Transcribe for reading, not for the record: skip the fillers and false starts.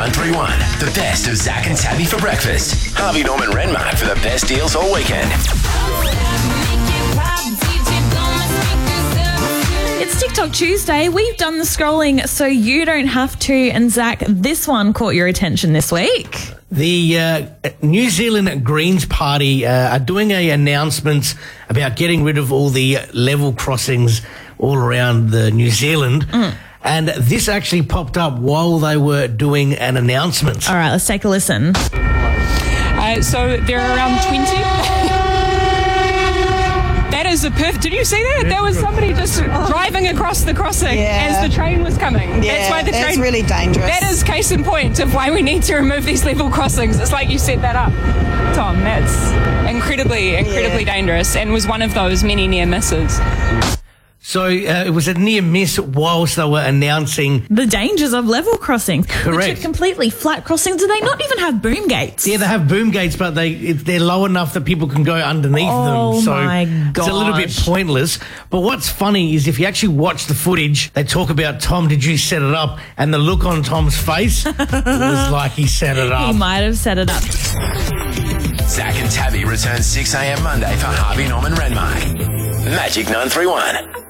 931. The best of Zach and Tabby for breakfast. Harvey Norman Renmark for the best deals all weekend. It's TikTok Tuesday. We've done the scrolling so you don't have to. And Zach, this one caught your attention this week. The New Zealand Greens Party are doing an announcement about getting rid of all the level crossings all around New Zealand. And this actually popped up while they were doing an announcement. All right, let's take a listen. So there are around 20. That is a perfect. Did you see that? There was somebody just driving across the crossing as the train was coming. Yeah, that's why the that's train. really dangerous. That is case in point of why we need to remove these level crossings. It's like you set that up, Tom. That's incredibly dangerous, and was one of those many near misses. So it was a near miss whilst they were announcing The dangers of level crossings. Correct. Which are completely flat crossings. Do they not even have boom gates? Yeah, they have boom gates, but they're low enough that people can go underneath them. So my it's a little bit gosh. pointless. But what's funny is if you actually watch the footage, they talk about, Tom, did you set it up? And the look on Tom's face was like he set it up. He might have set it up. Zach and Tabby return 6 a.m. Monday for Harvey Norman Renmark. Magic 931.